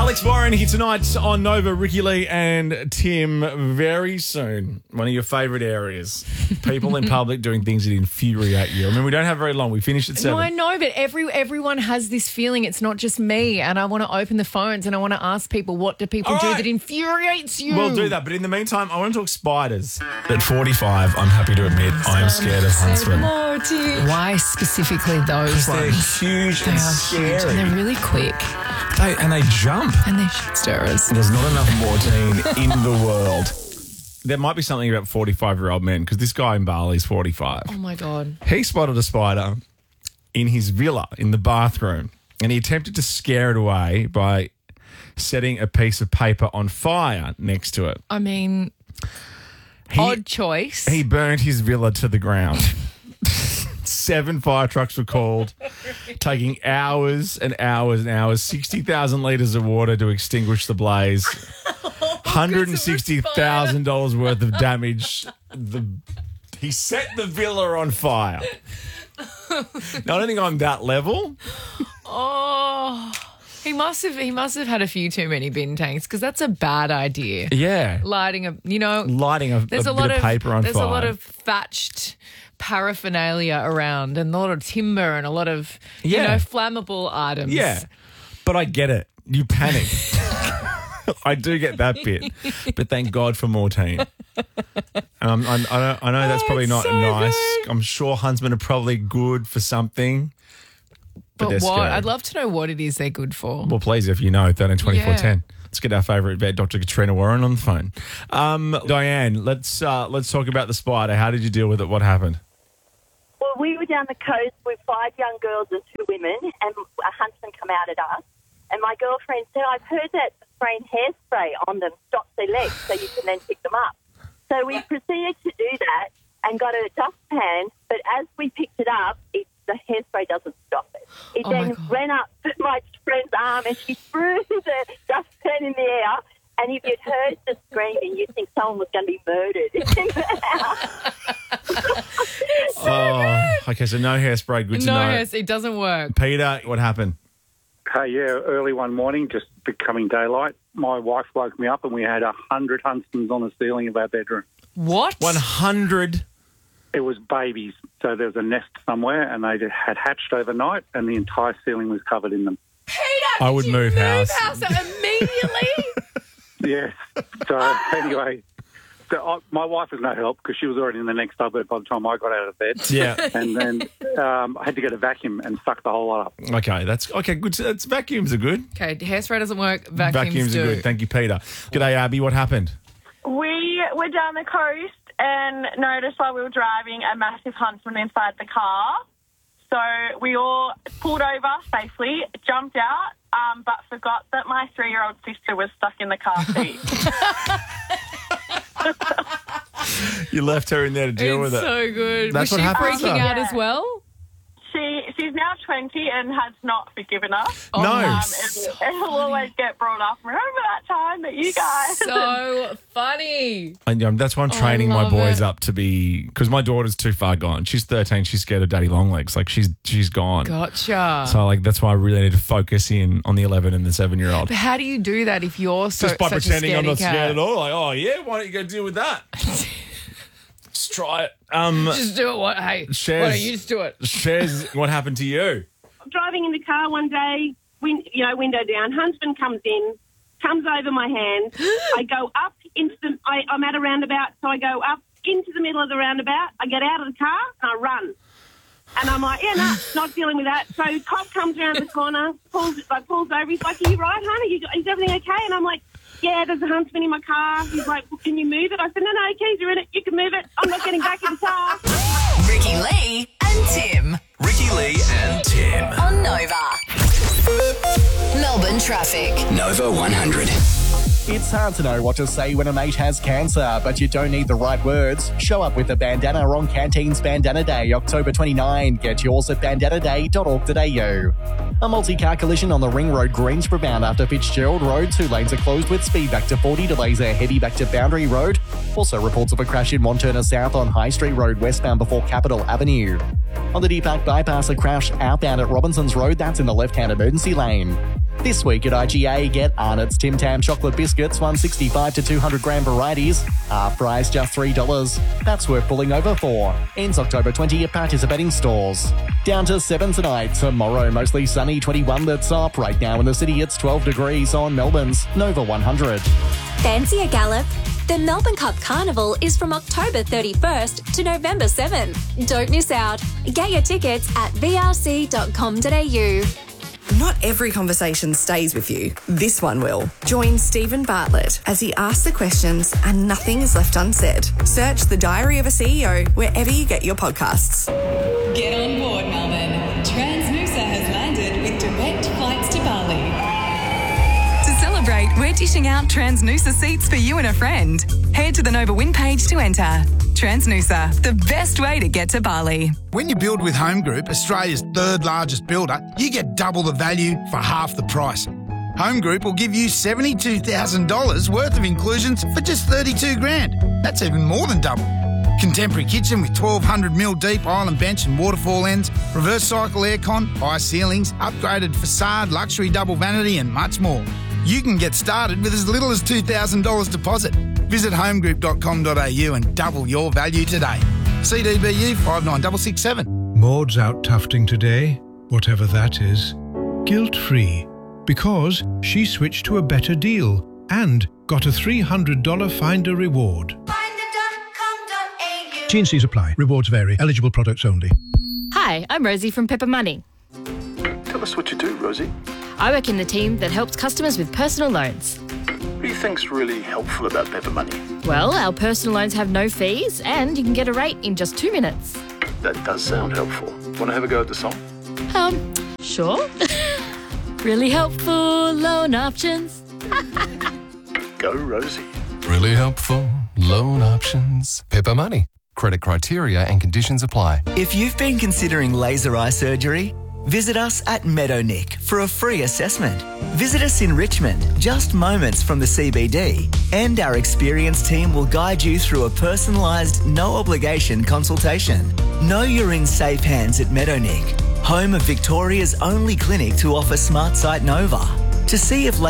Alex Warren here tonight on Nova. Ricky Lee and Tim very soon. One of your favourite areas. People in public doing things that infuriate you. I mean, we don't have very long. We finish at 7. No, I know, but everyone has this feeling. It's not just me. And I want to open the phones and I want to ask people, what do people do that infuriates you? We'll do that. But in the meantime, I want to talk spiders. At 45, I'm happy to admit I am scared of huntsmen. Why specifically those They're ones? huge and scary. And they're really quick. And they jump. And they're shit stirrers. There's not enough mortine in the world. There might be something about 45-year-old men, because this guy in Bali is 45. Oh, my God. He spotted a spider in his villa in the bathroom, and he attempted to scare it away by setting a piece of paper on fire next to it. I mean, odd choice. He burned his villa to the ground. 7 fire trucks were called, taking hours and hours and hours, 60,000 litres of water to extinguish the blaze, $160,000 worth of damage. He set the villa on fire. Now, I don't think I'm that level. Oh, he must have had a few too many bin tanks, because that's a bad idea. Yeah. Lighting a bit of paper on fire. There's a lot of thatched paraphernalia around, and a lot of timber and a lot of flammable items. Yeah, but I get it. You panic. I do get that bit, but thank God for mortine. I know that's probably not so nice. good. I'm sure huntsmen are probably good for something. But what? scary. I'd love to know what it is they're good for. Well, please, if you know, 132410. Let's get our favourite vet, Dr. Katrina Warren, on the phone. Diane, let's talk about the spider. How did you deal with it? What happened? Well, we were down the coast with 5 young girls and 2 women, and a huntsman come out at us. And my girlfriend said, I've heard that spraying hairspray on them stops their legs so you can then pick them up. So we proceeded to do that and got a dustpan, but as we picked it up, the hairspray doesn't stop it. It then ran up my friend's arm and she threw the dustpan in the air. And if you'd heard the screaming, you'd think someone was going to be murdered in the house. Okay, so no hairspray, good to know. No, it doesn't work. Peter, what happened? Early one morning, just becoming daylight, my wife woke me up and we had 100 huntsmen on the ceiling of our bedroom. What? 100? It was babies. So there was a nest somewhere and they had hatched overnight and the entire ceiling was covered in them. Peter, I would move house immediately. Yes. So anyway, my wife was no help because she was already in the next suburb by the time I got out of bed. Yeah. And then I had to get a vacuum and suck the whole lot up. Okay, good. Vacuums are good. Okay, hairspray doesn't work. Vacuums are good. Thank you, Peter. G'day, Abby. What happened? We were down the coast and noticed while we were driving a massive huntsman inside the car. So we all pulled over safely, jumped out, but forgot that my 3-year-old sister was stuck in the car seat. You left her in there to deal with it. It's so good. That's was what she happens, freaking though. out as well? She's now 20 and has not forgiven us. No. It'll always get brought up. Remember that time that you guys... So funny. And that's why I'm training my love boys it. up to be, because my daughter's too far gone. She's 13. She's scared of daddy long legs. Like she's gone. Gotcha. So that's why I really need to focus in on the 11 and the 7-year-old. But how do you do that if you're Just by such pretending a I'm not cat? scared at all. Like, oh yeah, why don't you go deal with that? Just try it. Just do it. Why don't you just do it? Shares, what happened to you? Driving in the car one day, window down, huntsman comes in, comes over my hand. I go up into I'm at a roundabout, so I go up into the middle of the roundabout. I get out of the car and I run. And I'm like, not dealing with that. So cop comes around the corner, pulls over. He's like, are you right, honey? Is everything okay? And I'm like, yeah, there's a huntsman in my car. He's like, well, can you move it? I said, no, keys are in it. You can move it. I'm not getting back in the car. Ricky Lee and Tim. Ricky Lee and Tim. On Nova. Melbourne traffic. Nova 100. It's hard to know what to say when a mate has cancer, but you don't need the right words. Show up with a bandana on Canteen's Bandana Day, October 29. Get yours at bandanaday.org.au. A multi-car collision on the Ring Road Greensborough bound after Fitzgerald Road. 2 lanes are closed with speed back to 40. Delays are heavy back to Boundary Road. Also reports of a crash in Wantirna South on High Street Road westbound before Capital Avenue. On the Deepak bypass, a crash outbound at Robinson's Road. That's in the left-hand emergency lane. This week at IGA, get Arnott's Tim Tam chocolate biscuits, 165 to 200 gram varieties. Half price, just $3. That's worth pulling over for. Ends October 20 at participating stores. Down to 7 tonight. Tomorrow, mostly sunny, 21 that's up. Right now in the city, it's 12 degrees on Melbourne's Nova 100. Fancy a gallop? The Melbourne Cup Carnival is from October 31st to November 7th. Don't miss out. Get your tickets at vrc.com.au. Not every conversation stays with you. This one will. Join Stephen Bartlett as he asks the questions and nothing is left unsaid. Search The Diary of a CEO wherever you get your podcasts. Get on board, Melbourne. Transnusa has landed with direct flights to Bali. To celebrate, we're dishing out Transnusa seats for you and a friend. Head to the Nova Win page to enter. Transnusa, the best way to get to Bali. When you build with Home Group, Australia's third largest builder, you get double the value for half the price. Home Group will give you $72,000 worth of inclusions for just $32,000. That's even more than double. Contemporary kitchen with 1,200mm deep island bench and waterfall ends, reverse cycle aircon, high ceilings, upgraded facade, luxury double vanity and much more. You can get started with as little as $2,000 deposit. Visit homegroup.com.au and double your value today. CDBU 59667. Maud's out tufting today, whatever that is, guilt-free, because she switched to a better deal and got a $300 Finder reward. T&Cs apply. Rewards vary. Eligible products only. Hi, I'm Rosie from Pepper Money. Tell us what you do, Rosie. I work in the team that helps customers with personal loans. What do you think's really helpful about Pepper Money? Well, our personal loans have no fees and you can get a rate in just 2 minutes. That does sound helpful. Want to have a go at the song? Sure. Really helpful loan options. Go, Rosie. Really helpful loan options. Pepper Money. Credit criteria and conditions apply. If you've been considering laser eye surgery, visit us at Meadownick for a free assessment. Visit us in Richmond, just moments from the CBD, and our experienced team will guide you through a personalised, no-obligation consultation. Know you're in safe hands at Meadownick, home of Victoria's only clinic to offer Smart Sight Nova. To see if